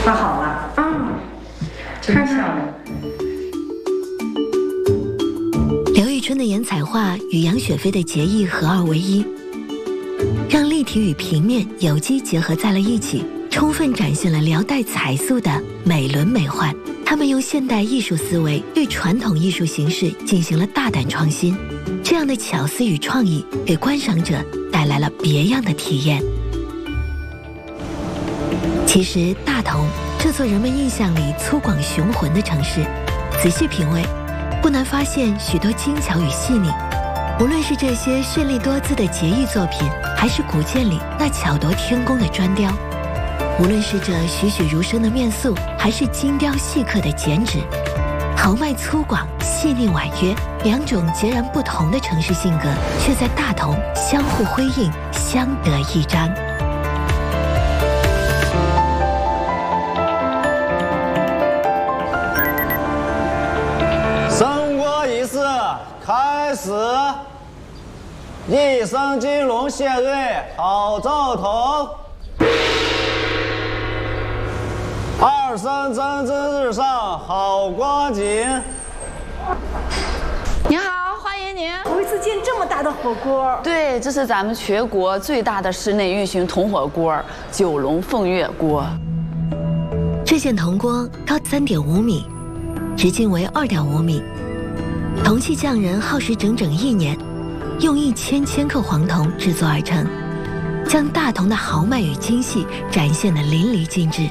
画好了啊，真漂亮。 刘玉春的颜彩画与杨雪飞的结意合二为一，让立体与平面有机结合在了一起，充分展现了辽代彩塑的美轮美奂。他们用现代艺术思维对传统艺术形式进行了大胆创新，这样的巧思与创意给观赏者带来了别样的体验。其实大同这座人们印象里粗犷雄浑的城市，仔细品味不难发现许多精巧与细腻，无论是这些绚丽多姿的结艺作品，还是古建里那巧夺天工的砖雕，无论是这栩栩如生的面塑，还是精雕细刻的剪纸，豪迈粗犷、细腻婉约，两种截然不同的城市性格，却在大同相互辉映，相得益彰。 升国仪式开始，一声金龙谢瑞，好兆头。二声蒸蒸日上，好光景。 您好，欢迎您。 头一次见这么大的火锅。 对，这是咱们全国最大的室内运行铜火锅——九龙凤月锅。 这件铜锅高3.5米，直径为2.5米。铜器匠人耗时整整1年，用1000千克黄铜制作而成，将大同的豪迈与精细展现得淋漓尽致。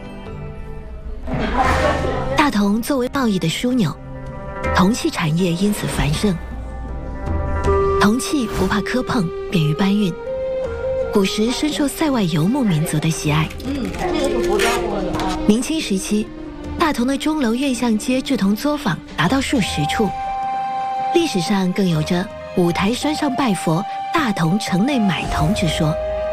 大同作为贸易的枢纽，铜器产业因此繁盛。铜器不怕磕碰，便于搬运，古时深受塞外游牧民族的喜爱。 这个是服装过的啊。 明清时期，大同的钟楼院巷街制铜作坊达到数十处，历史上更有着五台山上拜佛，大同城内买铜之说。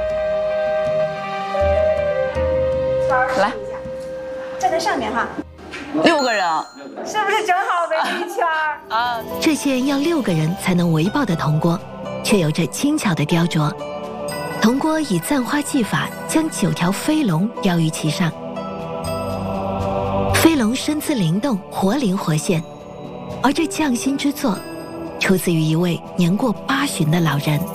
来， 站在上面哈。 6个人， 是不是正好围了一圈啊？ 这件要6个人才能围抱的铜锅，却有着精巧的雕琢。铜锅以簪花技法将9条飞龙雕于其上，飞龙身姿灵动，活灵活现。而这匠心之作，出自于一位年过80的老人。